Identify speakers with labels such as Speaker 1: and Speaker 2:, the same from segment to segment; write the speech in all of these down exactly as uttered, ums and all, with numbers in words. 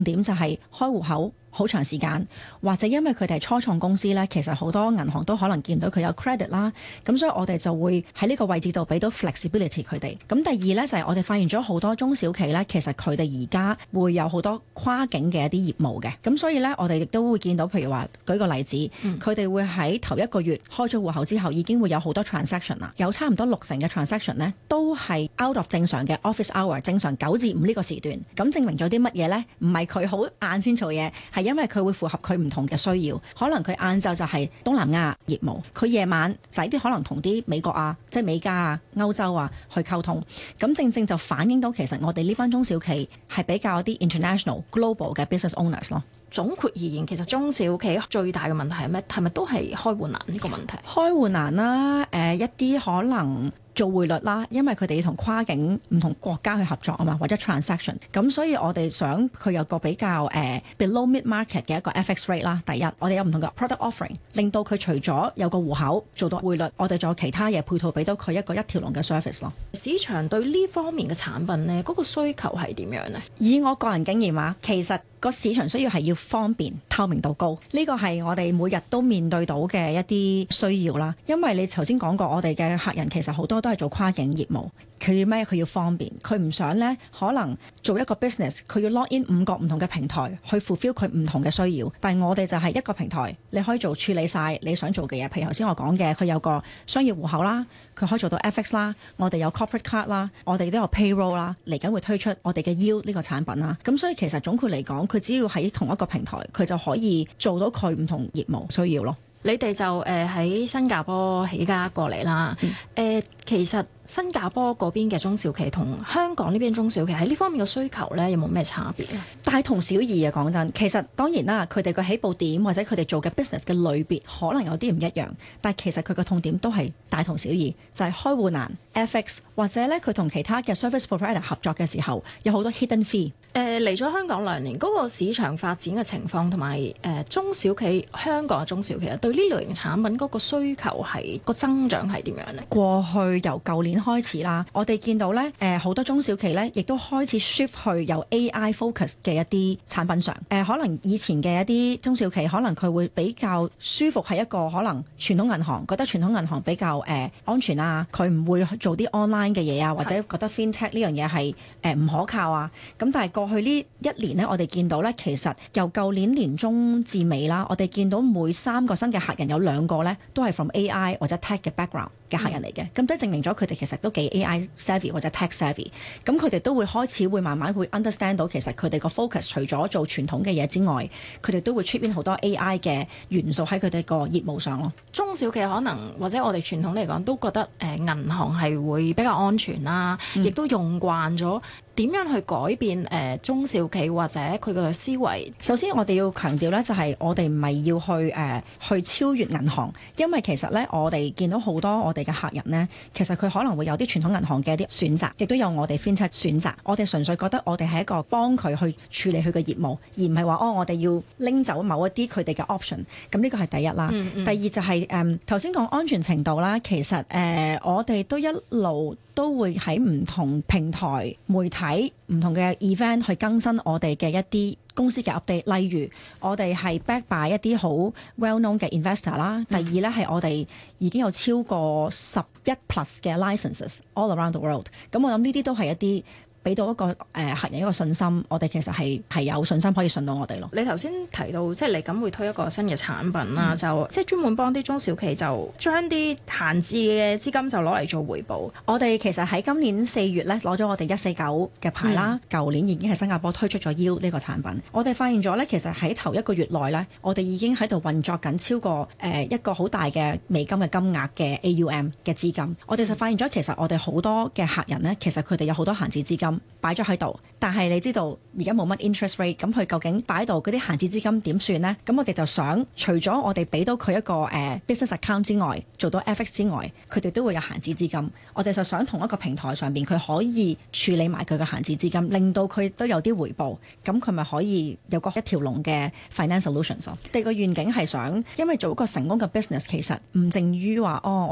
Speaker 1: 點就係開戶口好長時間，或者因為佢哋係初創公司呢，其實好多銀行都可能見到佢有 credit 啦，咁所以我哋就會喺呢個位置度俾到 flexibility 佢哋。咁第二呢，就係、是、我哋發現咗好多中小企呢，其實佢哋而家會有好多跨境嘅一啲業務嘅，咁所以呢，我哋亦都會見到，譬如話舉個例子，佢哋、嗯、會喺頭一個月開咗戶口之後，已經會有好多 transaction 啦，有差唔多六成嘅 transaction 呢，都係 out of 正常嘅 office hour， 正常九至五呢個時段。咁證明咗啲乜嘢呢？唔係佢好晏先做嘢，係因為佢會符合佢唔同嘅需要，可能佢晏晝就係東南亞業務，佢夜晚就係啲可能同啲美國啊、即係美加啊、歐洲啊去溝通，咁正正就反映到其實我哋呢班中小企係比較一啲 international global 嘅 business owners 咯。
Speaker 2: 總括而言，其實中小企最大嘅問題係咩？係咪都係開戶難呢個問題？
Speaker 1: 開戶難啦，誒、呃、一啲可能做匯率啦，因為佢哋要同跨境唔同國家去合作啊嘛，或者 transaction， 咁所以我哋想佢有個比較誒、呃、below mid market 嘅一個 F X rate 啦。第一，我哋有唔同嘅 product offering， 令到佢除咗有個戶口做到匯率，我哋仲有其他嘢配套俾到佢一個一條龍嘅 service 咯。
Speaker 2: 市場對呢方面嘅產品呢，嗰、嗰個需求係點樣呢？
Speaker 1: 以我個人經驗話，其實個市場需要係要方便、透明度高，呢個係我哋每日都面對到嘅一啲需要啦。因為你頭先講過，我哋嘅客人其實好多都係做跨境業務，佢要咩？佢要方便，佢唔想呢可能做一個 business， 佢要 log in 五個唔同嘅平台去 fulfill 佢唔同嘅需要。但係我哋就係一個平台，你可以做處理晒你想做嘅嘢。譬如頭先我講嘅，佢有個商業戶口啦，佢可以做到 F X 啦，我哋有 corporate card 啦，我哋都有 payroll 啦，嚟緊會推出我哋嘅 Yield 呢個產品啦。咁所以其實總括嚟講，佢只要喺同一個平台，佢就可以做到佢唔同業務需要咯。
Speaker 2: 你哋就誒喺、呃、新加坡起家過嚟啦，誒、嗯呃、其實新加坡嗰邊嘅中小企同香港呢邊中小企喺呢方面嘅需求咧，有冇咩差別啊？
Speaker 1: 大同小異啊！講真，其實當然啦，佢哋個起步點或者佢哋做嘅 business 嘅類別可能有啲唔一樣，但係其實佢個痛點都係大同小異，就係、是、開戶難 F X 或者咧佢同其他嘅 service provider 合作嘅時候有好多 hidden fee。
Speaker 2: 誒嚟咗香港兩年，嗰、那個市場發展嘅情況同埋誒中小企香港嘅中小企啊，對呢類型產品嗰個需求係、個增長係點樣呢？
Speaker 1: 過去由舊年開始啦，我哋見到咧誒好多中小企咧，亦都開始 shift 去有 A I focus 嘅一啲產品上。誒、呃、可能以前嘅一啲中小企，可能佢會比較舒服喺一個可能傳統銀行，覺得傳統銀行比較誒、呃、安全啊，佢唔會做啲 online 嘅嘢啊，或者覺得 fintech 呢樣嘢係誒唔可靠啊。咁但係過去呢一年呢，我哋見到呢，其實由舊年年中至尾啦，我哋見到每三個新嘅客人有兩個呢都係 from A I 或者 tech 嘅 background 嘅客人嚟嘅，咁都、嗯、證明咗佢哋其實都幾 A I savvy 或者 tech savvy。咁佢哋都會開始會慢慢會 understand 到，其實佢哋個 focus 除咗做傳統嘅嘢之外，佢哋都會出現好多 A I 嘅元素喺佢哋個業務上咯。
Speaker 2: 中小企可能或者我哋傳統嚟講都覺得誒、呃、銀行係會比較安全啦，亦、嗯、都用慣咗。點樣去改變誒、呃、中小企或者佢嘅思維？
Speaker 1: 首先我哋要強調咧，就係我哋唔係要去誒、呃、去超越銀行，因為其實咧我哋見到好多我哋嘅客人咧，其實佢可能會有啲傳統銀行嘅一啲選擇，亦都有我哋 fintech 選擇。我哋純粹覺得我哋係一個幫佢去處理佢嘅業務，而唔係話哦我哋要拎走某一啲佢哋嘅 option。咁呢個係第一啦。嗯嗯第二就係誒頭先講安全程度啦，其實誒、呃、我哋都一路都會喺唔同平台媒體唔同嘅 event 去更新我哋嘅一啲公司嘅 update， 例如我哋係 back by 一啲好 well known 嘅 investor 啦、嗯。第二咧係我哋已經有超過十一 plus 嘅 licenses all around the world。咁我諗呢啲都係一啲俾到一個誒、呃、客人一個信心，我哋其實係係有信心可以信到我哋咯。
Speaker 2: 你頭先提到即係嚟緊會推一個新嘅產品啦，嗯、就即係專門幫啲中小企就將啲閒置嘅資金就攞嚟做回報。
Speaker 1: 我哋其實喺今年四月咧攞咗我哋一四九嘅牌啦，舊、嗯、年已經喺新加坡推出咗 Yield 呢個產品。我哋發現咗咧，其實喺頭一個月內咧，我哋已經喺度運作緊超過誒、呃、一個好大嘅美金嘅金額嘅 A U M 嘅資金。我哋就發現咗，其實我哋好多嘅客人咧，其實佢哋有好多閒置資金。擺咗喺度，但係你知道而家冇乜 interest rate，咁佢究竟擺喺度嗰啲閒置資金點算呢？咁我哋就想除咗我哋俾到佢一個誒、uh, business account 之外，做到 F X 之外，佢哋都會有閒置資金。我哋就想同一個平台上邊佢可以處理埋佢嘅閒置資金，令到佢都有啲回報，咁佢咪可以有個一條龍嘅 finance solutions 咯。我哋個願景係想，因為做一個成功嘅 business 其實唔淨於話哦，我要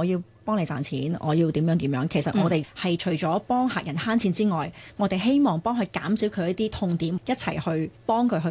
Speaker 1: 幫你賺錢，我要點樣點樣。其實我哋係除咗幫客人慳錢之外，我哋希望幫佢減少佢一啲痛點，一齊去幫佢去